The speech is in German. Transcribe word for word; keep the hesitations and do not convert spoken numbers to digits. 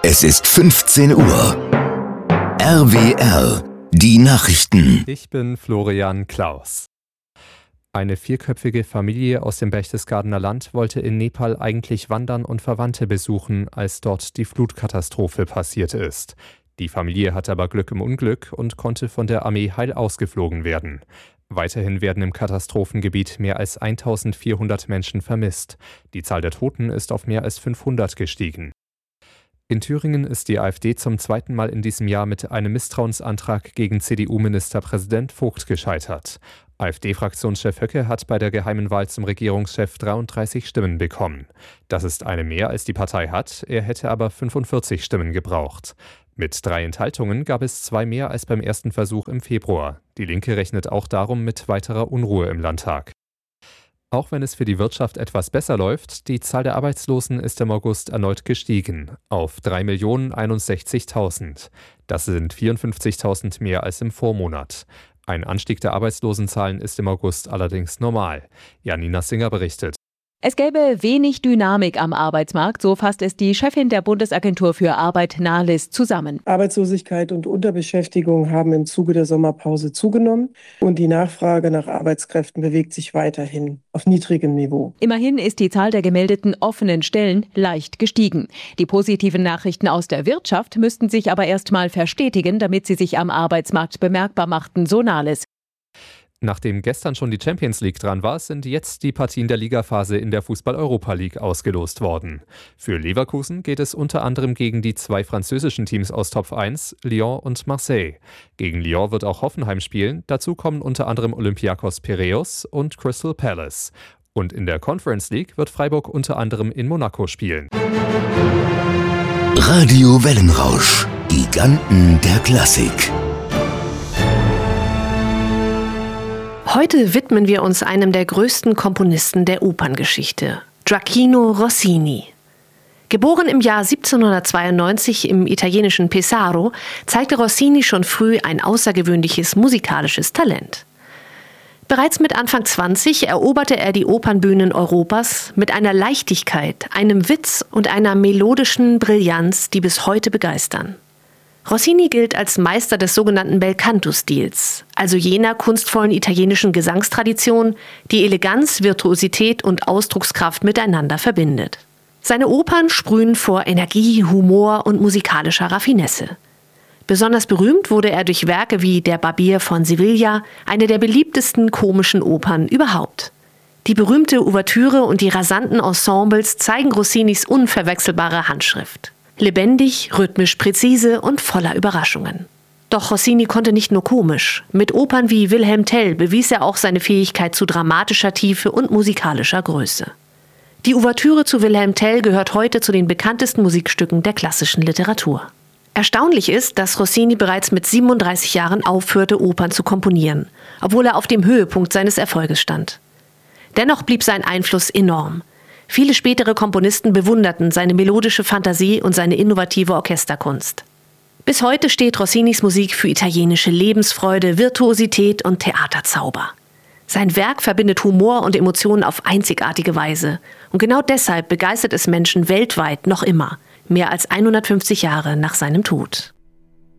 Es ist fünfzehn Uhr. R W R, die Nachrichten. Ich bin Florian Klaus. Eine vierköpfige Familie aus dem Berchtesgadener Land wollte in Nepal eigentlich wandern und Verwandte besuchen, als dort die Flutkatastrophe passiert ist. Die Familie hatte aber Glück im Unglück und konnte von der Armee heil ausgeflogen werden. Weiterhin werden im Katastrophengebiet mehr als eintausendvierhundert Menschen vermisst. Die Zahl der Toten ist auf mehr als fünfhundert gestiegen. In Thüringen ist die AfD zum zweiten Mal in diesem Jahr mit einem Misstrauensantrag gegen C D U-Ministerpräsident Vogt gescheitert. AfD-Fraktionschef Höcke hat bei der geheimen Wahl zum Regierungschef dreiunddreißig Stimmen bekommen. Das ist eine mehr, als die Partei hat, er hätte aber fünfundvierzig Stimmen gebraucht. Mit drei Enthaltungen gab es zwei mehr als beim ersten Versuch im Februar. Die Linke rechnet auch darum mit weiterer Unruhe im Landtag. Auch wenn es für die Wirtschaft etwas besser läuft, die Zahl der Arbeitslosen ist im August erneut gestiegen, auf drei Millionen einundsechzigtausend. Das sind vierundfünfzigtausend mehr als im Vormonat. Ein Anstieg der Arbeitslosenzahlen ist im August allerdings normal. Janina Singer berichtet. Es gäbe wenig Dynamik am Arbeitsmarkt, so fasst es die Chefin der Bundesagentur für Arbeit Nahles zusammen. Arbeitslosigkeit und Unterbeschäftigung haben im Zuge der Sommerpause zugenommen und die Nachfrage nach Arbeitskräften bewegt sich weiterhin auf niedrigem Niveau. Immerhin ist die Zahl der gemeldeten offenen Stellen leicht gestiegen. Die positiven Nachrichten aus der Wirtschaft müssten sich aber erst mal verstetigen, damit sie sich am Arbeitsmarkt bemerkbar machten, so Nahles. Nachdem gestern schon die Champions League dran war, sind jetzt die Partien der Ligaphase in der Fußball-Europa League ausgelost worden. Für Leverkusen geht es unter anderem gegen die zwei französischen Teams aus Top eins, Lyon und Marseille. Gegen Lyon wird auch Hoffenheim spielen, dazu kommen unter anderem Olympiakos Piräus und Crystal Palace. Und in der Conference League wird Freiburg unter anderem in Monaco spielen. Radio Wellenrausch, Giganten der Klassik. Heute widmen wir uns einem der größten Komponisten der Operngeschichte, Gioachino Rossini. Geboren im Jahr siebzehnhundertzweiundneunzig im italienischen Pesaro, zeigte Rossini schon früh ein außergewöhnliches musikalisches Talent. Bereits mit Anfang zwanzig eroberte er die Opernbühnen Europas mit einer Leichtigkeit, einem Witz und einer melodischen Brillanz, die bis heute begeistern. Rossini gilt als Meister des sogenannten Belcanto-Stils, also jener kunstvollen italienischen Gesangstradition, die Eleganz, Virtuosität und Ausdruckskraft miteinander verbindet. Seine Opern sprühen vor Energie, Humor und musikalischer Raffinesse. Besonders berühmt wurde er durch Werke wie Der Barbier von Sevilla, eine der beliebtesten komischen Opern überhaupt. Die berühmte Ouvertüre und die rasanten Ensembles zeigen Rossinis unverwechselbare Handschrift. Lebendig, rhythmisch präzise und voller Überraschungen. Doch Rossini konnte nicht nur komisch. Mit Opern wie Wilhelm Tell bewies er auch seine Fähigkeit zu dramatischer Tiefe und musikalischer Größe. Die Ouvertüre zu Wilhelm Tell gehört heute zu den bekanntesten Musikstücken der klassischen Literatur. Erstaunlich ist, dass Rossini bereits mit siebenunddreißig Jahren aufhörte, Opern zu komponieren, obwohl er auf dem Höhepunkt seines Erfolges stand. Dennoch blieb sein Einfluss enorm. Viele spätere Komponisten bewunderten seine melodische Fantasie und seine innovative Orchesterkunst. Bis heute steht Rossinis Musik für italienische Lebensfreude, Virtuosität und Theaterzauber. Sein Werk verbindet Humor und Emotionen auf einzigartige Weise. Und genau deshalb begeistert es Menschen weltweit noch immer, mehr als hundertfünfzig Jahre nach seinem Tod.